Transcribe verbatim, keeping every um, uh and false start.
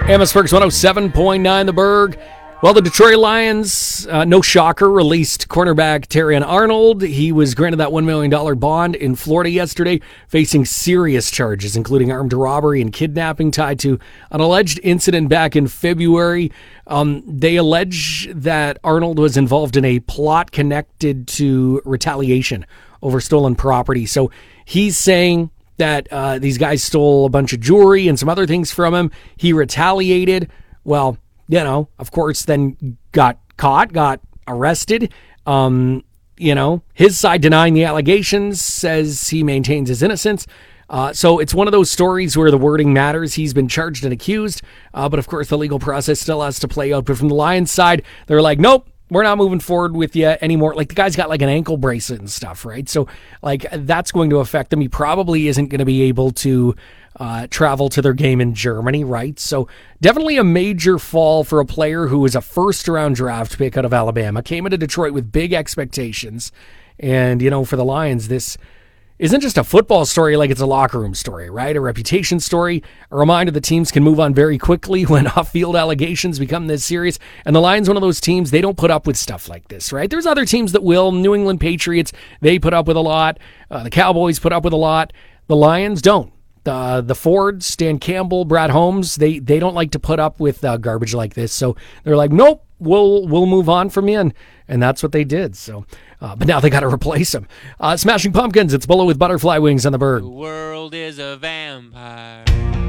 Amherstburg's one oh seven point nine The Berg. Well, the Detroit Lions, uh, no shocker, released cornerback Terrion Arnold. He was granted that one million dollars bond in Florida yesterday, facing serious charges, including armed robbery and kidnapping tied to an alleged incident back in February. Um, they allege that Arnold was involved in a plot connected to retaliation over stolen property. So he's saying that uh, these guys stole a bunch of jewelry and some other things from him. He retaliated. Well, you know, of course, then got caught, got arrested. Um, you know, his side denying the allegations, says he maintains his innocence. Uh, so it's one of those stories where the wording matters. He's been charged and accused, uh, but of course the legal process still has to play out. But from the Lions side, they're like, nope, we're not moving forward with you anymore. Like, the guy's got like an ankle bracelet and stuff, right? So like that's going to affect him. He probably isn't going to be able to uh, travel to their game in Germany, right? So definitely a major fall for a player who was a first round draft pick out of Alabama, came into Detroit with big expectations. And, you know, for the Lions, this isn't just a football story, like it's a locker room story, right? A reputation story, a reminder that teams can move on very quickly when off-field allegations become this serious. And the Lions, one of those teams, they don't put up with stuff like this, right? There's other teams that will. New England Patriots, they put up with a lot. Uh, the Cowboys put up with a lot. The Lions don't. The the Fords, Dan Campbell, Brad Holmes, they they don't like to put up with uh, garbage like this. So they're like, nope, we'll we'll move on from you, and, and that's what they did. So, uh, but now they got to replace him. Uh, Smashing Pumpkins, it's Bullet with Butterfly Wings on the Berg. The world is a vampire.